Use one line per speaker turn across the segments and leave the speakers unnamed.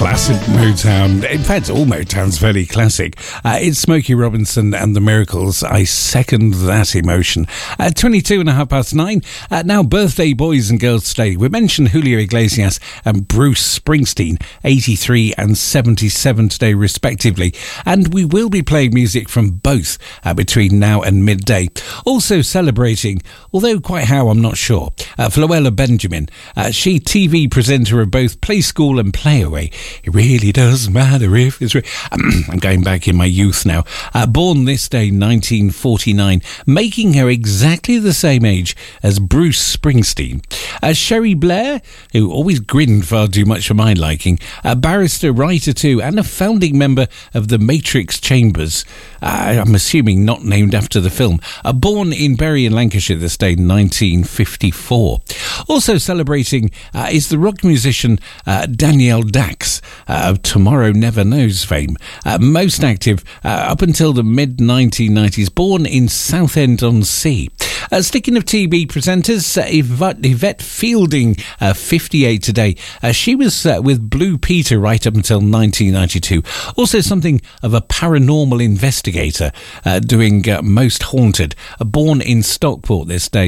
Classic Motown. In fact, all Motown's fairly classic. It's Smokey Robinson and the Miracles. I second that emotion. 22 and a half past 9. Now, birthday boys and girls today. We mentioned Julio Iglesias and Bruce Springsteen, 83 and 77 today, respectively. And we will be playing music from both between now and midday. Also celebrating, although quite how, I'm not sure, Floella Benjamin. She TV presenter of both Play School and Play Away. It really doesn't matter if it's... I'm going back in my youth now. Born this day, 1949, making her exactly the same age as Bruce Springsteen. Sherry Blair, who always grinned far too much for my liking, a barrister, writer too, and a founding member of the Matrix Chambers. I'm assuming not named after the film. Born in Bury in Lancashire this day, 1954. Also celebrating is the rock musician Danielle Dax of Tomorrow Never Knows fame. Most active up until the mid-1990s, born in Southend-on-Sea. Sticking of TV presenters, Yvette Fielding, 58 today. She was with Blue Peter right up until 1992. Also something of a paranormal investigator, doing Most Haunted. Born in Stockport this day,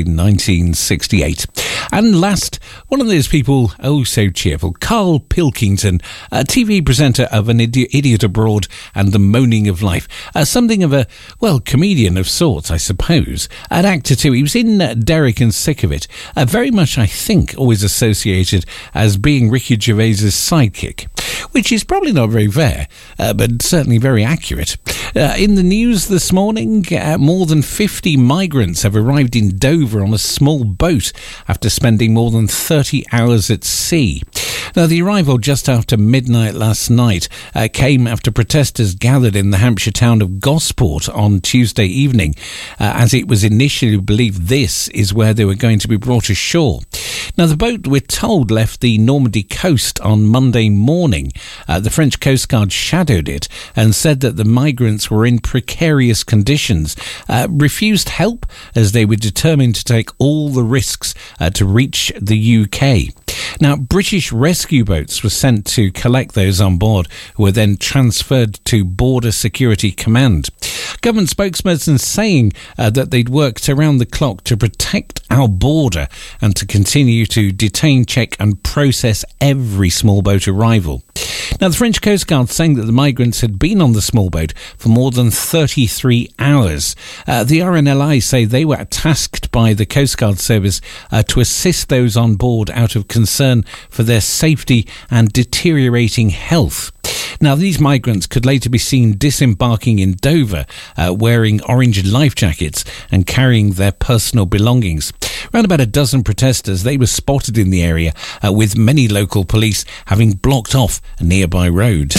1968. And last, one of those people, oh so cheerful, Carl Pilkington, a TV presenter of An Idiot Abroad and The Moaning of Life. Something of a, well, comedian of sorts, I suppose. An actor too. He was in Derek and Sick of It. Very much, I think, always associated as being Ricky Gervais's sidekick, which is probably not very fair, but certainly very accurate. In the news this morning, more than 50 migrants have arrived in Dover on a small boat after spending more than 30 hours at sea. Now, the arrival just after midnight last night came after protesters gathered in the Hampshire town of Gosport on Tuesday evening, as it was initially believed this is where they were going to be brought ashore. Now, the boat, we're told, left the Normandy coast on Monday morning. The French Coast Guard shadowed it and said that the migrants were in precarious conditions, refused help as they were determined to take all the risks to reach the UK. Now, British rescue boats were sent to collect those on board, who were then transferred to Border Security Command. Government spokesperson saying that they'd worked around the clock to protect our border and to continue to detain, check and process every small boat arrival. Now, the French Coast Guard saying that the migrants had been on the small boat for more than 33 hours. The RNLI say they were tasked by the Coast Guard Service to assist those on board out of concern for their safety and deteriorating health. Now, these migrants could later be seen disembarking in Dover, wearing orange life jackets and carrying their personal belongings. Around about a dozen protesters, they were spotted in the area, with many local police having blocked off a nearby road.